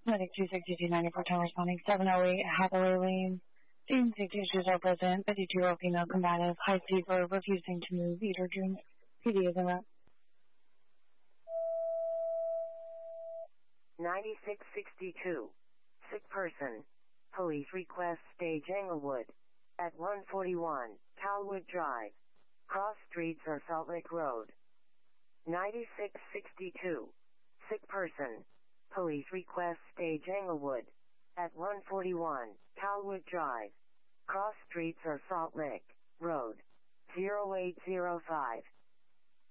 Medic 26294 10 responding 708 Hathaway Lane. Student safety issues are present. 52-year-old female combative. High fever, refusing to move, eat or drink. PD is in route. 9662. Sick person. Police request stage Englewood. At 141, Calwood Drive. Cross streets or Salt Lake Road. 9662. Sick person. Police request stage Englewood. At 141, Calwood Drive. Cross streets or Salt Lake Road. 0805.